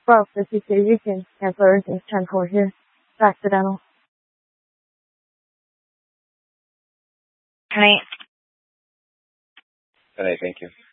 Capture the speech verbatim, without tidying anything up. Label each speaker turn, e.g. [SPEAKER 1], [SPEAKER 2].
[SPEAKER 1] twelve fifty-two, you can cancel everything. ten four here. It's accidental.
[SPEAKER 2] Can I?
[SPEAKER 3] All right, thank you.